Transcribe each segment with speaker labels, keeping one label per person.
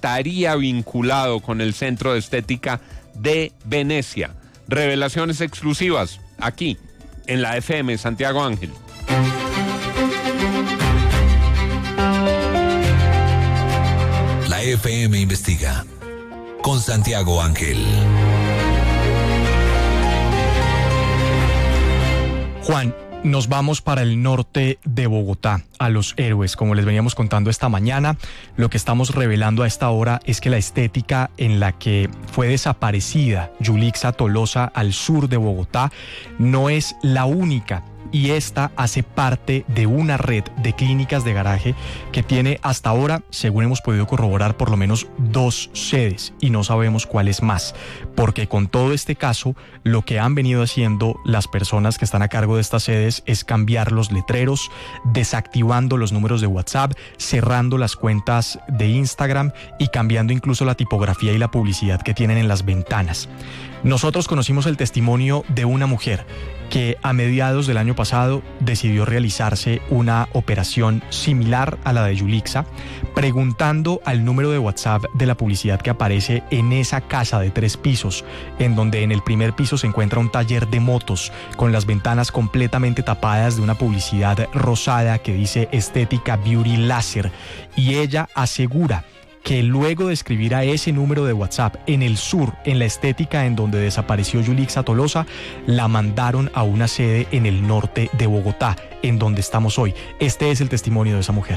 Speaker 1: estaría vinculado con el Centro de Estética de Venecia. Revelaciones exclusivas aquí en la FM Santiago Ángel.
Speaker 2: La FM investiga con Santiago Ángel.
Speaker 3: Juan, nos vamos para el norte de Bogotá, a Los Héroes. Como les veníamos contando esta mañana, lo que estamos revelando a esta hora es que la estética en la que fue desaparecida Yulixa Tolosa al sur de Bogotá no es la única. Y esta hace parte de una red de clínicas de garaje que tiene hasta ahora, según hemos podido corroborar, por lo menos 2 sedes y no sabemos cuáles más, porque con todo este caso lo que han venido haciendo las personas que están a cargo de estas sedes es cambiar los letreros, desactivando los números de WhatsApp, cerrando las cuentas de Instagram y cambiando incluso la tipografía y la publicidad que tienen en las ventanas. Nosotros conocimos el testimonio de una mujer que a mediados del año pasado decidió realizarse una operación similar a la de Yulixa, preguntando al número de WhatsApp de la publicidad que aparece en esa casa de 3 pisos, en donde en el primer piso se encuentra un taller de motos con las ventanas completamente tapadas de una publicidad rosada que dice Estética Beauty Láser, y ella asegura que luego de escribir a ese número de WhatsApp en el sur, en la estética en donde desapareció Yulixa Tolosa, la mandaron a una sede en el norte de Bogotá, en donde estamos hoy. Este es el testimonio de esa mujer.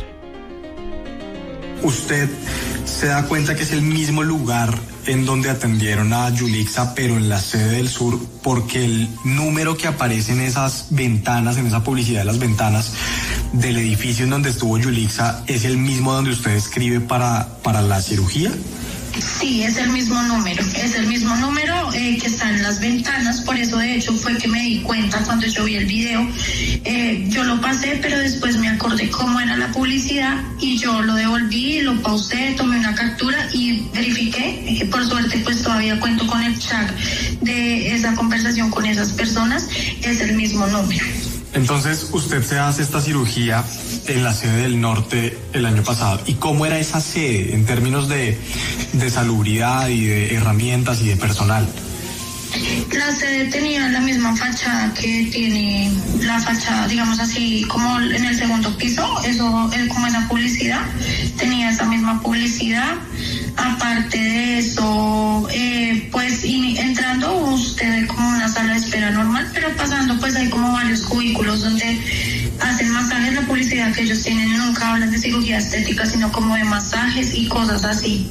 Speaker 4: ¿Usted se da cuenta que es el mismo lugar en donde atendieron a Yulixa, pero en la sede del sur? Porque el número que aparece en esas ventanas, en esa publicidad de las ventanas del edificio en donde estuvo Yulixa, ¿es el mismo donde usted escribe para la cirugía?
Speaker 5: Sí, es el mismo número que está en las ventanas. Por eso de hecho fue que me di cuenta cuando yo vi el video. Yo lo pasé, pero después me acordé cómo era la publicidad y yo lo devolví, lo pausé, tomé una captura y verifiqué. Por suerte pues todavía cuento con el chat de esa conversación con esas personas. Es el mismo número.
Speaker 4: Entonces, usted se hace esta cirugía en la sede del norte el año pasado. ¿Y cómo era esa sede en términos de salubridad y de herramientas y de personal?
Speaker 5: La sede tenía la misma fachada que tiene la fachada, digamos así, como en el segundo piso, eso es como esa publicidad, tenía esa misma publicidad. Aparte de eso, pues entrando usted ve como una sala de espera normal, pero pasando pues hay como varios cubículos donde hacen masajes. La publicidad que ellos tienen nunca hablan de cirugía estética, sino como de masajes y cosas así.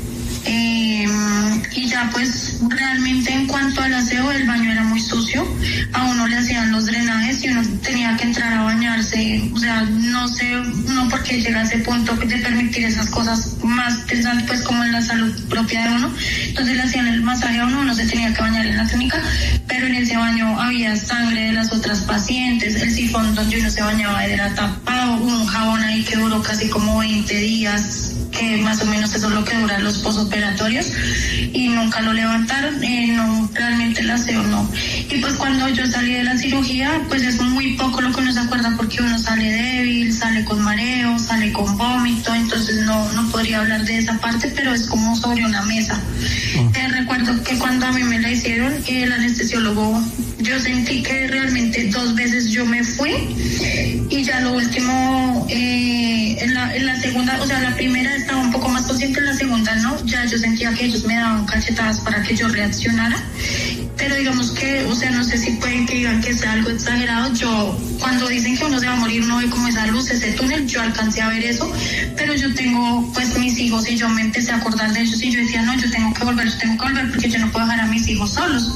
Speaker 5: Y ya pues realmente en cuanto al aseo, el baño era muy sucio, a uno le hacían los drenajes y uno tenía que entrar a bañarse, o sea, no sé, no por qué llega a ese punto de permitir esas cosas, más pensando pues como en la salud propia de uno. Entonces le hacían el masaje a uno se tenía que bañar en la clínica, pero en ese baño había sangre de las otras pacientes, el sifón donde uno se bañaba era tapado, un jabón ahí que duró casi como 20 días, que más o menos eso es lo que duran los posoperatorios, y nunca lo levantaron. No, realmente el aseo no. Y pues cuando yo salí de la cirugía, pues es muy poco lo que uno se acuerda, porque uno sale débil, sale con mareo, sale con vómito, entonces no podría hablar de esa parte, pero es como sobre una mesa. Recuerdo que cuando a mí me la hicieron, el anestesiólogo, yo sentí que realmente 2 veces yo me fui, y ya lo último, en la segunda, o sea, la primera estaba un poco más consciente, en la segunda no, ya yo sentía que ellos me daban cachetadas para que yo reaccionara, pero digamos que, o sea, no sé si pueden que digan que sea algo exagerado. Yo, cuando dicen que uno se va a morir, no ve como esa luz, ese túnel, yo alcancé a ver eso, pero yo tengo pues mis hijos y yo me empecé a acordar de ellos y yo decía, no, yo tengo que volver porque yo no puedo dejar a mis hijos solos.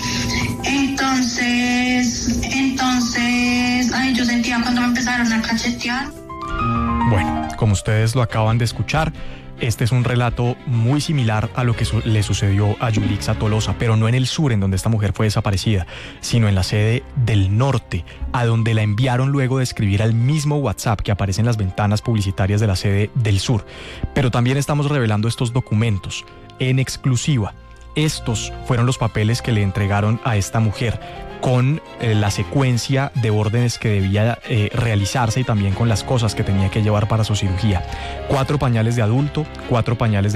Speaker 5: Entonces, ay, yo sentía cuando me empezaron a cachetear.
Speaker 3: Bueno, como ustedes lo acaban de escuchar, este es un relato muy similar a lo que le sucedió a Yulixa Tolosa, pero no en el sur, en donde esta mujer fue desaparecida, sino en la sede del norte, a donde la enviaron luego de escribir al mismo WhatsApp que aparece en las ventanas publicitarias de la sede del sur. Pero también estamos revelando estos documentos en exclusiva. Estos fueron los papeles que le entregaron a esta mujer, con la secuencia de órdenes que debía realizarse y también con las cosas que tenía que llevar para su cirugía. 4 pañales de adulto, 4 pañales